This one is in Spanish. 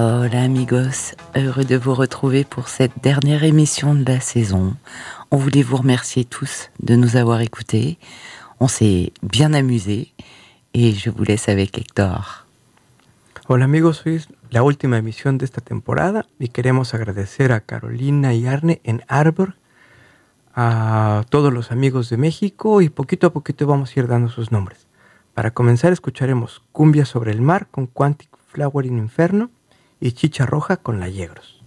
Hola amigos, heureux de vous retrouver pour cette dernière émission de la saison. On voulait vous remercier tous de nous avoir écoutés. On s'est bien amusés et je vous laisse avec Héctor. Hola amigos, hoy es la última emisión de esta temporada y queremos agradecer a Carolina y Arne en Arbor, a todos los amigos de México y poquito a poquito vamos a ir dando sus nombres. Para comenzar escucharemos Cumbia sobre el mar con Quantic Flower in Inferno y Chicha Roja con La Yegros.